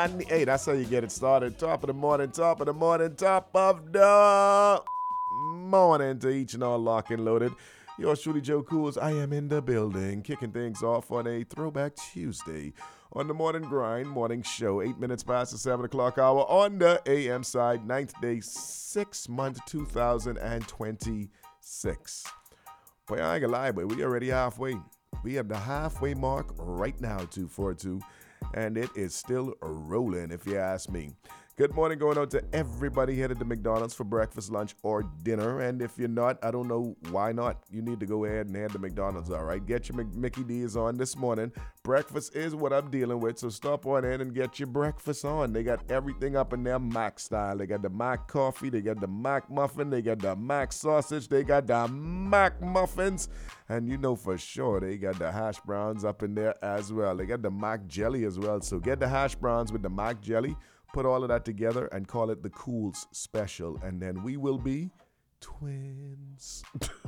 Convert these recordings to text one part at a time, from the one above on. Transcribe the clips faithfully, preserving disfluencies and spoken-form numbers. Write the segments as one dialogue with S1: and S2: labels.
S1: And hey, that's how you get it started. Top of the morning, top of the morning, top of the morning to each and all lock and loaded. Yours truly, Joe Cools. I am in the building, kicking things off on a Throwback Tuesday on the Morning Grind Morning Show. Eight minutes past the seven o'clock hour on the A M side, ninth day, sixth month, two thousand twenty-six. Boy, I ain't gonna lie, but we already halfway. We have the halfway mark right now, two forty-two, and it is still rolling, if you ask me. Good morning going out to everybody headed to McDonald's for breakfast, lunch, or dinner. And if you're not, I don't know why not. You need to go ahead and head to McDonald's, all right? Get your Mc- Mickey D's on this morning. Breakfast is what I'm dealing with, so stop on in and get your breakfast on. They got everything up in their Mac style. They got the Mac coffee, they got the Mac muffin, they got the Mac sausage, they got the Mac muffins. And you know for sure they got the hash browns up in there as well. They got the Mac jelly as well. So get the hash browns with the Mac jelly. Put all of that together and call it the Cools Special. And then we will be twins.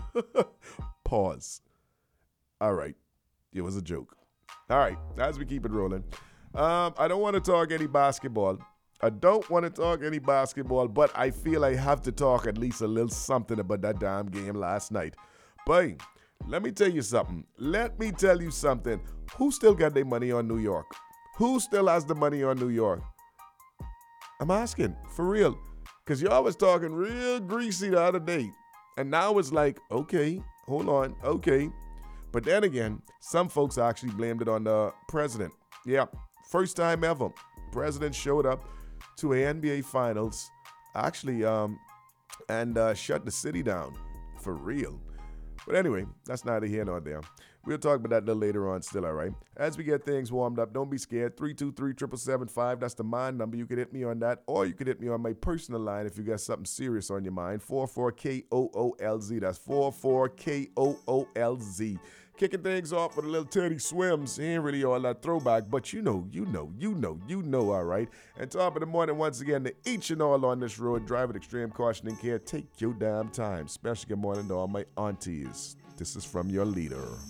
S1: Pause. All right. It was a joke. All right. As we keep it rolling. Um, I don't want to talk any basketball. I don't want to talk any basketball, but I feel I have to talk at least a little something about that damn game last night. But let me tell you something. Let me tell you something. Who still got their money on New York? Who still has the money on New York? I'm asking, for real. Because y'all was talking real greasy the other day. And now it's like, okay, hold on, okay. But then again, some folks actually blamed it on the president. Yeah, first time ever. President showed up to a N B A Finals, actually, um, and uh, shut the city down. For real. But anyway, that's neither here nor there. We'll talk about that a little later on still, all right? As we get things warmed up, don't be scared. three two three, seven seven five, that's the mine number. You can hit me on that, or you can hit me on my personal line if you got something serious on your mind. four four K O O L Z. That's four four K O O L Z. Kicking things off with a little Teddy Swims. He ain't really all that throwback, but you know, you know, you know, you know, all right? And top of the morning, once again, to each and all on this road, drive with extreme caution and care. Take your damn time. Special good morning to all my aunties. This is from your leader.